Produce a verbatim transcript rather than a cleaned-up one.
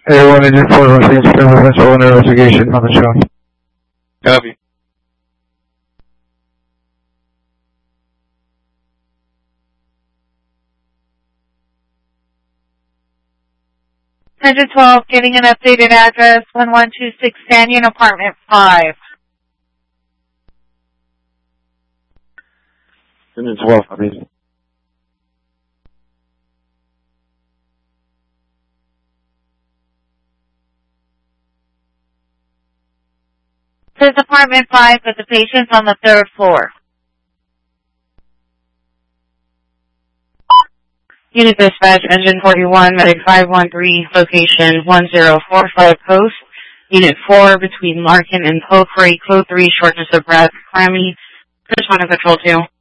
Everyone in four one six potential investigation on the show. Copy. one twelve, getting an updated address, one one two six Canyon, apartment five. one twelve, please. This is apartment five, but the patient's on the third floor. Unit dispatch, engine forty-one, medic five one three, location one zero four five post. Unit four, between Larkin and Pockery, code three, shortness of breath, clammy. Responding control two.